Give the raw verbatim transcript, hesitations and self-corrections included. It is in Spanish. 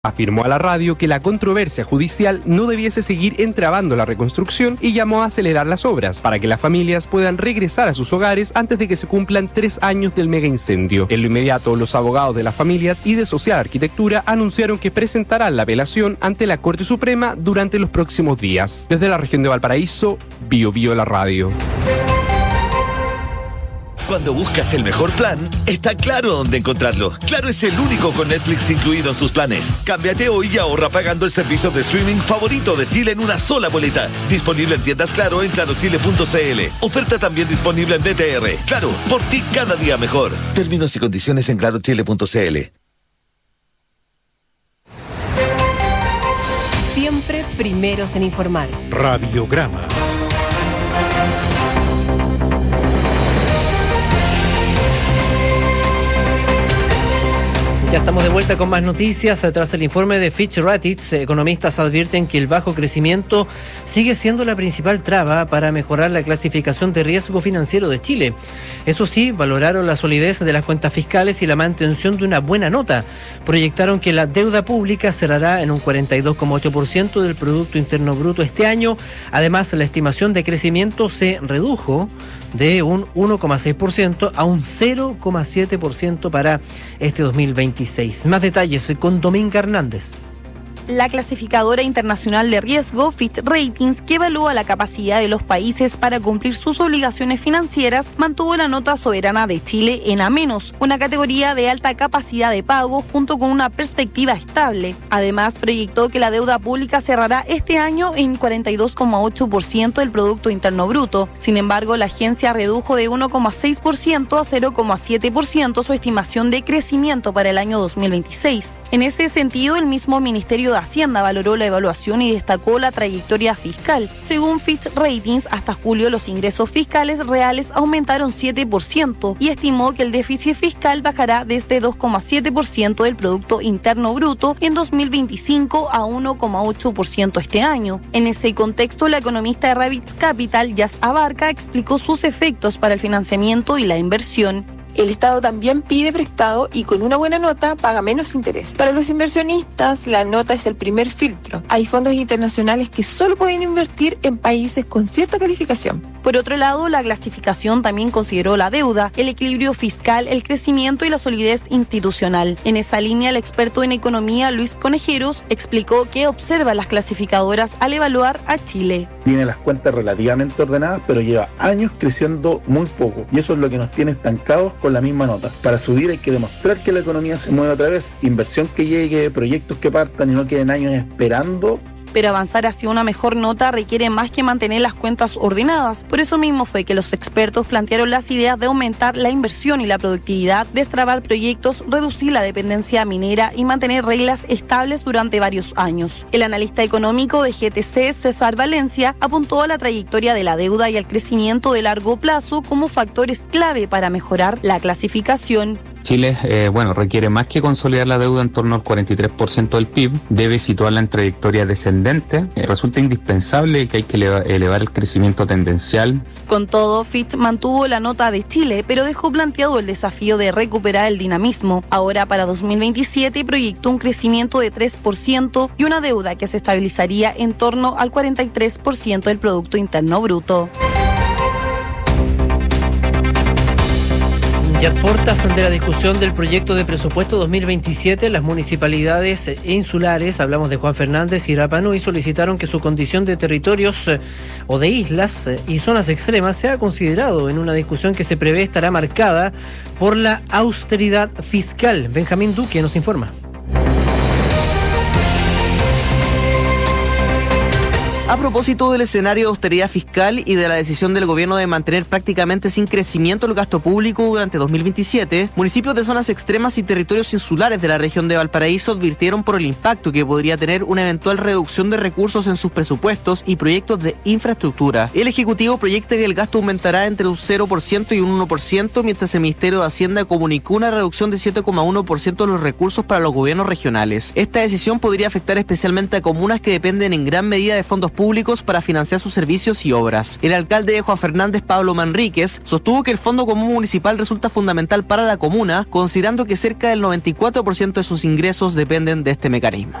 Afirmó a la radio que la controversia judicial no debiese seguir entrabando la reconstrucción y llamó a acelerar las obras para que las familias puedan regresar a sus hogares antes de que se cumplan tres años del mega incendio. En lo inmediato, los abogados de las familias y de Social Arquitectura anunciaron que presentarán la apelación ante la Corte Suprema durante los próximos días. Desde la región de Valparaíso, Bio Bio la radio. Cuando buscas el mejor plan, está Claro dónde encontrarlo. Claro es el único con Netflix incluido en sus planes. Cámbiate hoy y ahorra pagando el servicio de streaming favorito de Chile en una sola boleta. Disponible en tiendas Claro en claro chile punto c l. Oferta también disponible en B T R. Claro, por ti cada día mejor. Términos y condiciones en claro chile punto c l. Siempre primeros en informar. Radiograma. Ya estamos de vuelta con más noticias. Tras el informe de Fitch Ratings, economistas advierten que el bajo crecimiento sigue siendo la principal traba para mejorar la clasificación de riesgo financiero de Chile. Eso sí, valoraron la solidez de las cuentas fiscales y la mantención de una buena nota. Proyectaron que la deuda pública cerrará en un cuarenta y dos coma ocho por ciento del Producto Interno Bruto este año. Además, la estimación de crecimiento se redujo de un uno coma seis por ciento a un cero coma siete por ciento para este dos mil veintiséis. Más detalles con Dominga Hernández. La clasificadora internacional de riesgo Fitch Ratings, que evalúa la capacidad de los países para cumplir sus obligaciones financieras, mantuvo la nota soberana de Chile en A menos, una categoría de alta capacidad de pago junto con una perspectiva estable. Además, proyectó que la deuda pública cerrará este año en cuarenta y dos coma ocho por ciento del Producto Interno Bruto. Sin embargo, la agencia redujo de uno coma seis por ciento a cero coma siete por ciento su estimación de crecimiento para el año dos mil veintiséis. En ese sentido, el mismo Ministerio de Hacienda valoró la evaluación y destacó la trayectoria fiscal. Según Fitch Ratings, hasta julio los ingresos fiscales reales aumentaron siete por ciento y estimó que el déficit fiscal bajará desde dos coma siete por ciento del Producto Interno Bruto en dos mil veinticinco a uno coma ocho por ciento este año. En ese contexto, la economista de Rabbit Capital, Jazz Abarca, explicó sus efectos para el financiamiento y la inversión. El Estado también pide prestado y con una buena nota paga menos interés. Para los inversionistas, la nota es el primer filtro. Hay fondos internacionales que solo pueden invertir en países con cierta calificación. Por otro lado, la clasificación también consideró la deuda, el equilibrio fiscal, el crecimiento y la solidez institucional. En esa línea, el experto en economía Luis Conejeros explicó que observa las clasificadoras al evaluar a Chile. Tiene las cuentas relativamente ordenadas, pero lleva años creciendo muy poco. Y eso es lo que nos tiene estancados con la misma nota. Para subir hay que demostrar que la economía se mueve otra vez, inversión que llegue, proyectos que partan y no queden años esperando. Pero avanzar hacia una mejor nota requiere más que mantener las cuentas ordenadas. Por eso mismo fue que los expertos plantearon las ideas de aumentar la inversión y la productividad, destrabar proyectos, reducir la dependencia minera y mantener reglas estables durante varios años. El analista económico de G T C, César Valencia, apuntó a la trayectoria de la deuda y al crecimiento de largo plazo como factores clave para mejorar la clasificación. Chile, eh, bueno, requiere más que consolidar la deuda en torno al cuarenta y tres por ciento del P I B, debe situarla en trayectoria descendente. Eh, resulta indispensable que hay que eleva, elevar el crecimiento tendencial. Con todo, Fitch mantuvo la nota de Chile, pero dejó planteado el desafío de recuperar el dinamismo. Ahora, para dos mil veintisiete, proyectó un crecimiento de tres por ciento y una deuda que se estabilizaría en torno al cuarenta y tres por ciento del Producto Interno Bruto. Y a puertas de la discusión del proyecto de presupuesto dos mil veintisiete, las municipalidades insulares, hablamos de Juan Fernández y Rapa Nui, solicitaron que su condición de territorios o de islas y zonas extremas sea considerado en una discusión que se prevé estará marcada por la austeridad fiscal. Benjamín Duque nos informa. A propósito del escenario de austeridad fiscal y de la decisión del gobierno de mantener prácticamente sin crecimiento el gasto público durante dos mil veintisiete, municipios de zonas extremas y territorios insulares de la región de Valparaíso advirtieron por el impacto que podría tener una eventual reducción de recursos en sus presupuestos y proyectos de infraestructura. El Ejecutivo proyecta que el gasto aumentará entre un cero por ciento y un uno por ciento, mientras el Ministerio de Hacienda comunicó una reducción de siete coma uno por ciento de los recursos para los gobiernos regionales. Esta decisión podría afectar especialmente a comunas que dependen en gran medida de fondos públicos públicos para financiar sus servicios y obras. El alcalde de Juan Fernández, Pablo Manríquez, sostuvo que el Fondo Común Municipal resulta fundamental para la comuna, considerando que cerca del noventa y cuatro por ciento de sus ingresos dependen de este mecanismo.